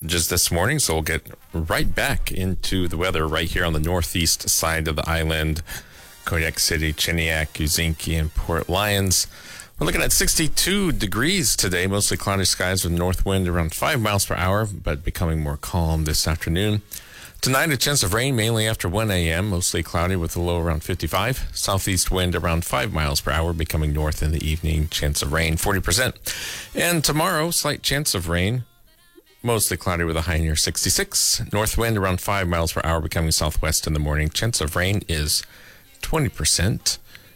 messages this morning, so we'll get right back into the weather right here on the northeast side of the island. Kodiak City, Chiniak, Uzinki, and Port Lions. We're looking at 62 degrees today, mostly cloudy skies with north wind around 5 miles per hour, but becoming more calm this afternoon. Tonight, a chance of rain mainly after 1 a.m., mostly cloudy with a low around 55. Southeast wind around 5 miles per hour, becoming north in the evening. Chance of rain, 40%. And tomorrow, slight chance of rain, mostly cloudy with a high near 66. North wind around 5 miles per hour, becoming southwest in the morning. Chance of rain is 20%.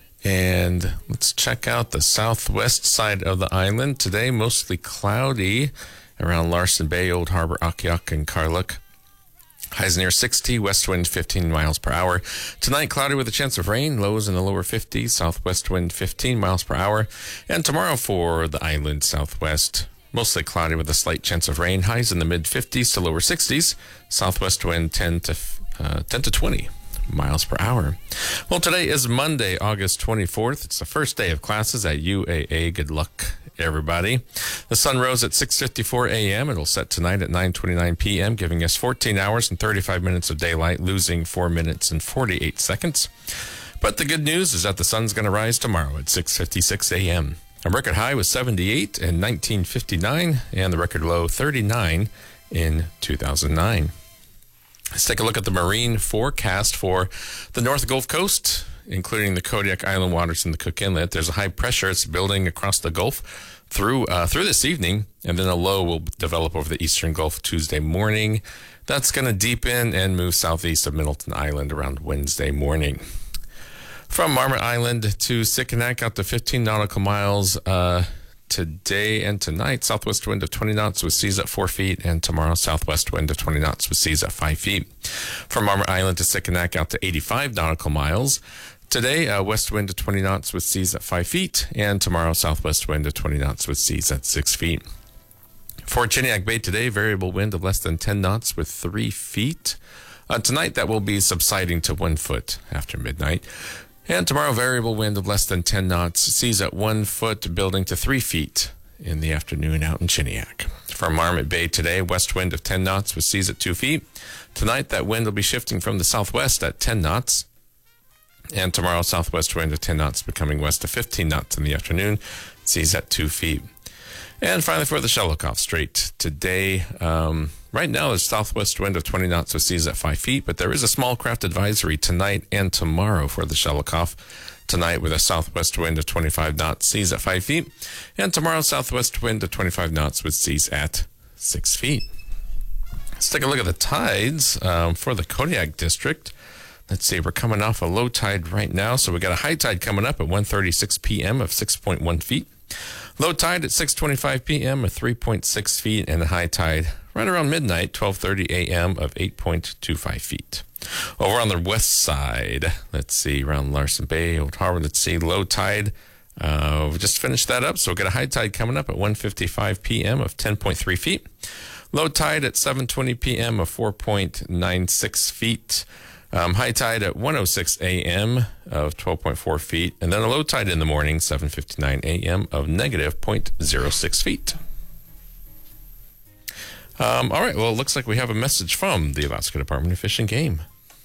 And let's check out the southwest side of the island. Today, mostly cloudy around Larsen Bay, Old Harbor, Akiak, and Karluk. Highs near 60, west wind 15 miles per hour. Tonight, cloudy with a chance of rain, lows in the lower 50s, southwest wind 15 miles per hour. And tomorrow for the island southwest, mostly cloudy with a slight chance of rain, highs in the mid 50s to lower 60s, southwest wind 10 to 20 miles per hour. Well, today is Monday, August 24th. It's the first day of classes at UAA. Good luck, everybody. The sun rose at 6:54 a.m. It'll set tonight at 9:29 p.m., giving us 14 hours and 35 minutes of daylight, losing 4 minutes and 48 seconds. But the good news is that the sun's going to rise tomorrow at 6:56 a.m. A record high was 78 in 1959, and the record low 39 in 2009. Let's take a look at the marine forecast for the North Gulf Coast, including the Kodiak Island waters and the Cook Inlet. There's a high pressure. It's building across the Gulf through this evening, and then a low will develop over the eastern Gulf Tuesday morning. That's going to deepen and move southeast of Middleton Island around Wednesday morning. From Marmot Island to Sikanak, out to 15 nautical miles today and tonight. Southwest wind of 20 knots with seas at 4 feet, and tomorrow southwest wind of 20 knots with seas at 5 feet. From Marmot Island to Sikanak, out to 85 nautical miles. Today, west wind of 20 knots with seas at 5 feet, and tomorrow southwest wind of 20 knots with seas at 6 feet. For Chiniak Bay today, variable wind of less than 10 knots with 3 feet. Tonight, that will be subsiding to 1 foot after midnight. And tomorrow, variable wind of less than 10 knots, seas at 1 foot, building to 3 feet in the afternoon out in Chiniak. From Marmot Bay today, west wind of 10 knots with seas at 2 feet. Tonight, that wind will be shifting from the southwest at 10 knots. And tomorrow, southwest wind of 10 knots, becoming west of 15 knots in the afternoon, seas at 2 feet. And finally, for the Shelikof Strait today, right now is southwest wind of 20 knots with seas at 5 feet, but there is a small craft advisory tonight and tomorrow for the Shelikof. Tonight with a southwest wind of 25 knots, seas at 5 feet, and tomorrow southwest wind of 25 knots with seas at 6 feet. Let's take a look at the tides for the Kodiak District. Let's see, we're coming off a low tide right now, so we got a high tide coming up at 1:36 p.m. of 6.1 feet. Low tide at 6:25 p.m. of 3.6 feet, and a high tide right around midnight, 12:30 a.m. of 8.25 feet. Over on the west side, let's see, around Larsen Bay, Old Harbor, let's see, low tide. We just finished that up, so we'll get a high tide coming up at 1:55 p.m. of 10.3 feet. Low tide at 7:20 p.m. of 4.96 feet. High tide at 1:06 a.m. of 12.4 feet, and then a low tide in the morning, 7:59 a.m. of negative 0.06 feet. All right, well, it looks like we have a message from the Alaska Department of Fish and Game.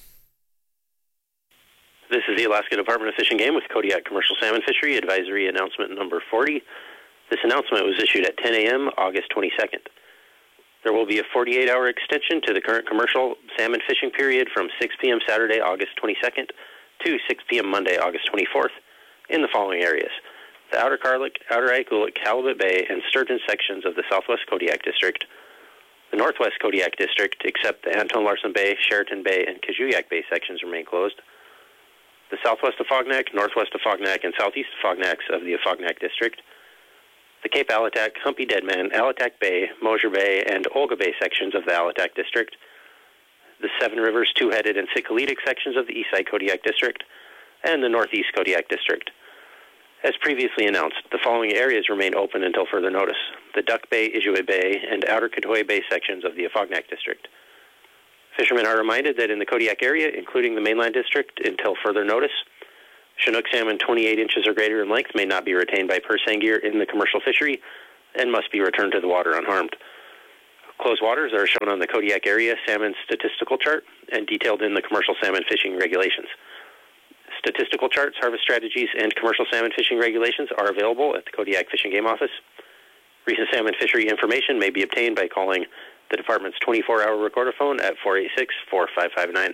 This is the Alaska Department of Fish and Game with Kodiak Commercial Salmon Fishery Advisory Announcement number 40. This announcement was issued at 10 a.m. August 22nd. There will be a 48-hour extension to the current commercial salmon fishing period from 6 p.m. Saturday, August 22nd to 6 p.m. Monday, August 24th in the following areas: the Outer Karluk, Outer Aikulik, Halibut Bay, and Sturgeon sections of the Southwest Kodiak District, the Northwest Kodiak District, except the Anton Larsen Bay, Sheraton Bay, and Kajuyak Bay sections remain closed, the Southwest Afognak, Northwest Afognak, and Southeast Afognaks of the Afognak District, the Cape Alatak, Humpy Deadman, Alatak Bay, Mosier Bay, and Olga Bay sections of the Alatak District, the Seven Rivers, Two-Headed, and Sikalitic sections of the Eastside Kodiak District, and the Northeast Kodiak District. As previously announced, the following areas remain open until further notice: the Duck Bay, Ijue Bay, and Outer Katoy Bay sections of the Afognak District. Fishermen are reminded that in the Kodiak area, including the mainland district, until further notice, Chinook salmon 28 inches or greater in length may not be retained by purse seine gear in the commercial fishery and must be returned to the water unharmed. Closed waters are shown on the Kodiak area salmon statistical chart and detailed in the commercial salmon fishing regulations. Statistical charts, harvest strategies, and commercial salmon fishing regulations are available at the Kodiak Fish and Game Office. Recent salmon fishery information may be obtained by calling the department's 24-hour recorder phone at 486-4559.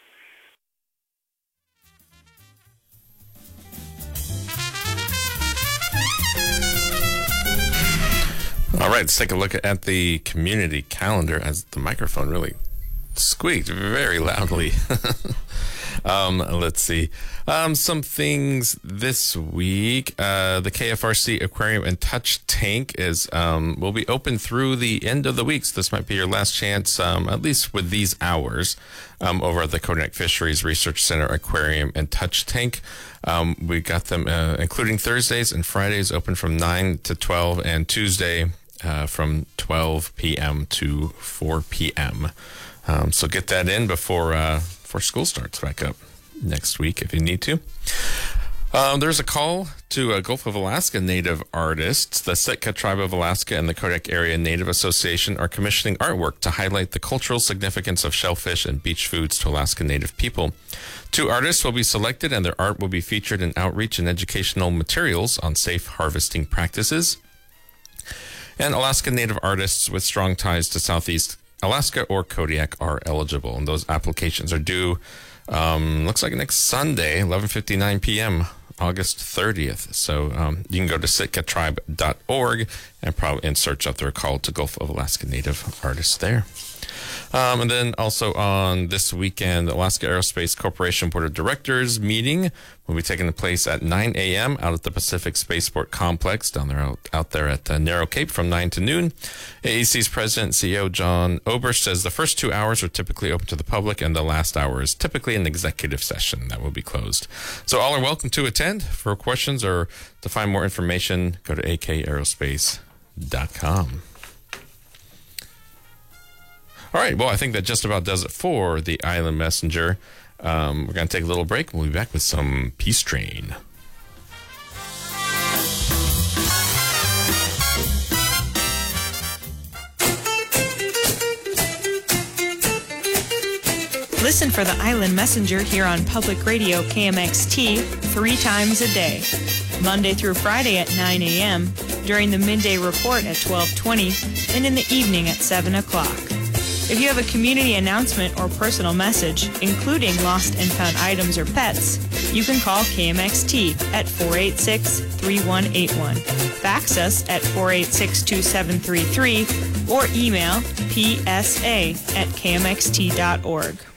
All right, let's take a look at the community calendar as the microphone really squeaked very loudly. Let's see. Some things this week. The KFRC Aquarium and Touch Tank will be open through the end of the week. So this might be your last chance, at least with these hours, over at the Kodiak Fisheries Research Center Aquarium and Touch Tank. We got them, including Thursdays and Fridays, open from 9 to 12, and Tuesday from 12 p.m. to 4 p.m. So get that in before school starts back up next week if you need to. There's a call to Gulf of Alaska Native artists. The Sitka Tribe of Alaska and the Kodiak Area Native Association are commissioning artwork to highlight the cultural significance of shellfish and beach foods to Alaska Native people. 2 artists will be selected, and their art will be featured in outreach and educational materials on safe harvesting practices. And Alaska Native artists with strong ties to Southeast Alaska or Kodiak are eligible, and those applications are due, looks like next Sunday, 11:59 p.m., August 30th. So you can go to sitkatribe.org and search out their call to Gulf of Alaska Native artists there. And then also on this weekend, the Alaska Aerospace Corporation Board of Directors meeting will be taking place at 9 a.m. out at the Pacific Spaceport Complex down there out there at Narrow Cape from 9 to noon. AAC's President and CEO John Oberst says the first 2 hours are typically open to the public, and the last hour is typically an executive session that will be closed. So all are welcome to attend. For questions or to find more information, go to akaerospace.com. All right, well, I think that just about does it for the Island Messenger. We're going to take a little break. We'll be back with some Peace Train. Listen for the Island Messenger here on Public Radio KMXT 3 times a day, Monday through Friday at 9 a.m., during the midday report at 12:20, and in the evening at 7 o'clock. If you have a community announcement or personal message, including lost and found items or pets, you can call KMXT at 486-3181, fax us at 486-2733, or email psa@kmxt.org.